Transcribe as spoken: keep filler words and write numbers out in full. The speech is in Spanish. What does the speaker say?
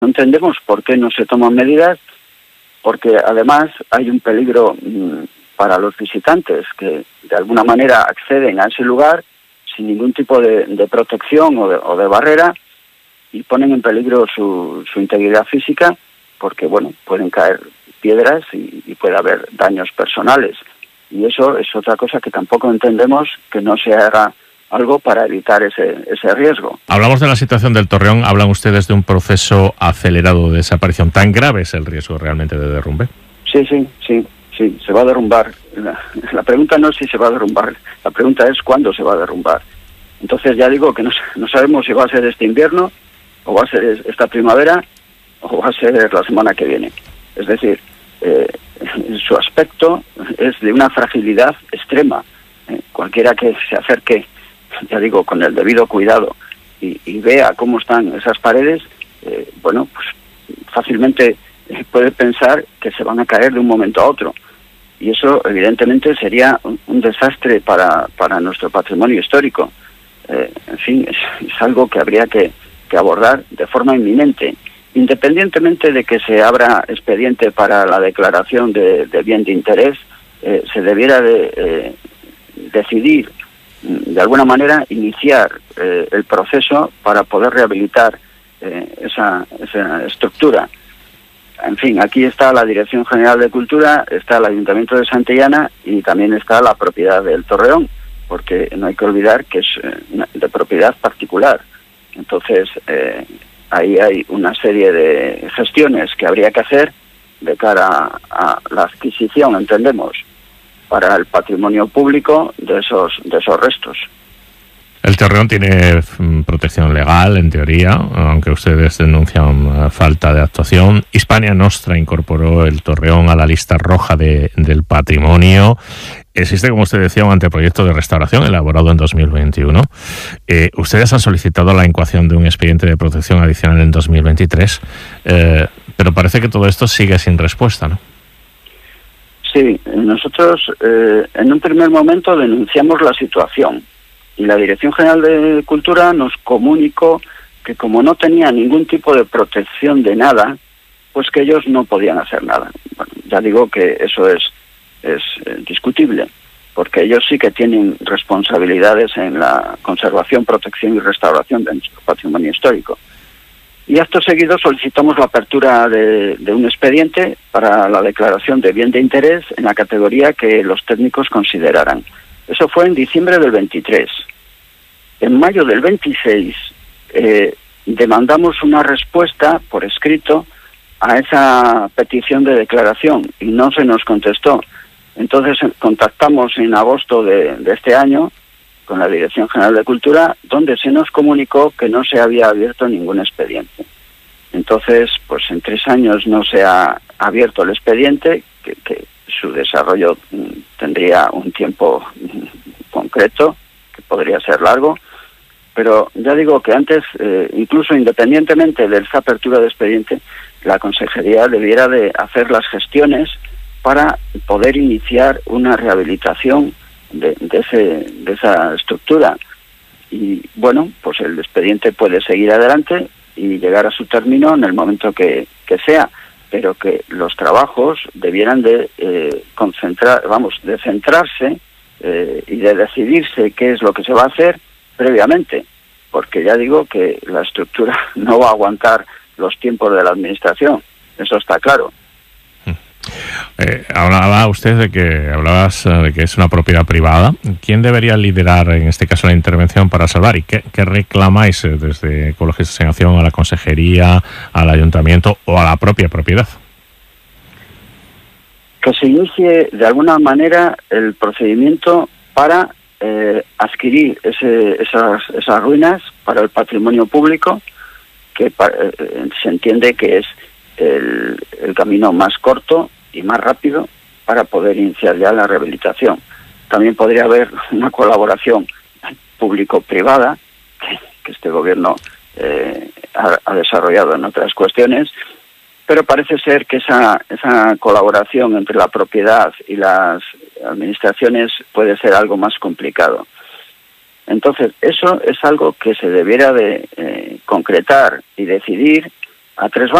No entendemos por qué no se toman medidas, porque además hay un peligro mmm, para los visitantes que de alguna manera acceden a ese lugar sin ningún tipo de, de protección o de, o de barrera y ponen en peligro su, su integridad física porque, bueno, pueden caer piedras y, y puede haber daños personales. Y eso es otra cosa que tampoco entendemos, que no se haga algo para evitar ese, ese riesgo. Hablamos de la situación del Torreón, hablan ustedes de un proceso acelerado de desaparición. ¿Tan grave es el riesgo realmente de derrumbe? Sí, sí, sí, sí, se va a derrumbar. La, la pregunta no es si se va a derrumbar, la pregunta es cuándo se va a derrumbar. Entonces ya digo que no, no sabemos si va a ser este invierno, o va a ser esta primavera, o va a ser la semana que viene. Es decir, eh, su aspecto es de una fragilidad extrema. Eh, cualquiera que se acerque, ya digo, con el debido cuidado y, y vea cómo están esas paredes, eh, bueno, pues fácilmente puede pensar que se van a caer de un momento a otro. Y eso, evidentemente, sería un, un desastre para, para nuestro patrimonio histórico. Eh, en fin, es, es algo que habría que, que abordar de forma inminente, independientemente de que se abra expediente para la declaración de, de bien de interés. Eh, se debiera de eh, decidir, de alguna manera, iniciar eh, el proceso para poder rehabilitar eh, esa, esa estructura. En fin, aquí está la Dirección General de Cultura, está el Ayuntamiento de Santillana y también está la propiedad del Torreón, porque no hay que olvidar que es eh, de propiedad particular. Entonces, eh, ahí hay una serie de gestiones que habría que hacer de cara a, a la adquisición, entendemos, para el patrimonio público de esos, de esos restos. El Torreón tiene protección legal, en teoría, aunque ustedes denuncian falta de actuación. Hispania Nostra incorporó el Torreón a la lista roja de, del patrimonio. Existe, como usted decía, un anteproyecto de restauración elaborado en dos mil veintiuno. Eh, ustedes han solicitado la incoación de un expediente de protección adicional en dos mil veintitrés, eh, pero parece que todo esto sigue sin respuesta, ¿no? Sí, nosotros eh, en un primer momento denunciamos la situación. Y la Dirección General de Cultura nos comunicó que como no tenía ningún tipo de protección de nada, pues que ellos no podían hacer nada. Bueno, ya digo que eso es, es eh, discutible, porque ellos sí que tienen responsabilidades en la conservación, protección y restauración de nuestro patrimonio histórico. Y acto seguido solicitamos la apertura de, de un expediente para la declaración de bien de interés en la categoría que los técnicos consideraran. Eso fue en diciembre del veintitrés. En mayo del veintiséis eh, demandamos una respuesta por escrito a esa petición de declaración y no se nos contestó. Entonces contactamos en agosto de, de este año con la Dirección General de Cultura, donde se nos comunicó que no se había abierto ningún expediente. Entonces, pues en tres años no se ha abierto el expediente, que, que su desarrollo tendría un tiempo concreto, que podría ser largo, pero ya digo que antes, eh, incluso independientemente de esa apertura de expediente, la Consejería debiera de hacer las gestiones para poder iniciar una rehabilitación de, de, ese, de esa estructura. Y bueno, pues el expediente puede seguir adelante y llegar a su término en el momento que, que sea, pero que los trabajos debieran de eh, concentrar, vamos, de centrarse eh, y de decidirse qué es lo que se va a hacer previamente, porque ya digo que la estructura no va a aguantar los tiempos de la administración, eso está claro. Eh, hablaba usted de que hablabas de que es una propiedad privada. ¿Quién debería liderar en este caso la intervención para salvar? ¿Y qué, qué reclamáis desde Ecologistas en Acción a la Consejería, al Ayuntamiento o a la propia propiedad? Que se inicie de alguna manera el procedimiento para eh, adquirir ese, esas, esas ruinas para el patrimonio público, que para, eh, se entiende que es el, el camino más corto y más rápido para poder iniciar ya la rehabilitación. También podría haber una colaboración público-privada que, que este gobierno eh, ha, ha desarrollado en otras cuestiones, pero parece ser que esa, esa colaboración entre la propiedad y las administraciones puede ser algo más complicado. Entonces, eso es algo que se debiera de eh, concretar y decidir a tres